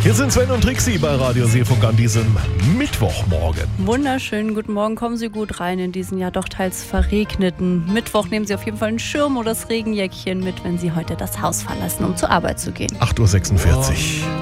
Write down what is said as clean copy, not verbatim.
Hier sind Sven und Trixie bei Radio Seefunk an diesem Mittwochmorgen. Wunderschönen guten Morgen, kommen Sie gut rein in diesen ja doch teils verregneten Mittwoch. Nehmen Sie auf jeden Fall einen Schirm oder das Regenjäckchen mit, wenn Sie heute das Haus verlassen, um zur Arbeit zu gehen. 8.46 Uhr.